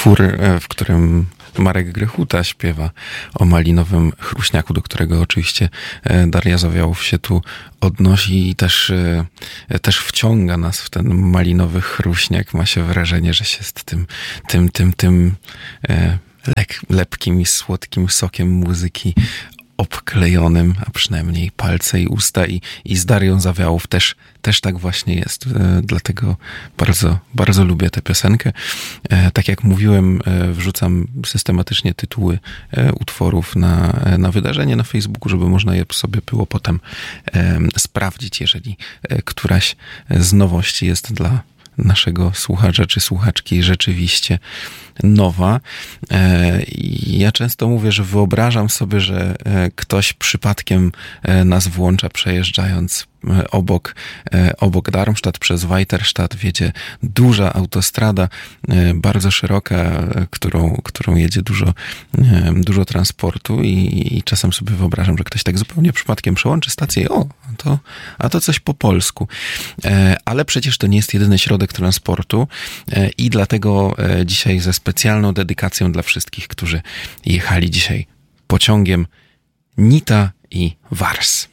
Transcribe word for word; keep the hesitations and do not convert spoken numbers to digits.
utwór, w którym Marek Grechuta śpiewa o malinowym chruśniaku, do którego oczywiście Daria Zawiałów się tu odnosi i też, też wciąga nas w ten malinowy chruśniak. Ma się wrażenie, że się jest tym, tym, tym, tym lek, lepkim i słodkim sokiem muzyki obklejonym, a przynajmniej palce i usta i, i z Darią Zawiałów też, też tak właśnie jest. E, dlatego bardzo, bardzo lubię tę piosenkę. E, tak jak mówiłem, e, wrzucam systematycznie tytuły e, utworów na, na wydarzenie na Facebooku, żeby można je sobie było potem e, sprawdzić, jeżeli e, któraś z nowości jest dla naszego słuchacza czy słuchaczki rzeczywiście nowa. Ja często mówię, że wyobrażam sobie, że ktoś przypadkiem nas włącza przejeżdżając obok, obok Darmstadt przez Weiterstadt wiedzie duża autostrada, bardzo szeroka, którą, którą jedzie dużo, dużo transportu i, i czasem sobie wyobrażam, że ktoś tak zupełnie przypadkiem przełączy stację i o, to, a to coś po polsku. Ale przecież to nie jest jedyny środek transportu i dlatego dzisiaj ze specjalną dedykacją dla wszystkich, którzy jechali dzisiaj pociągiem Nita i Wars.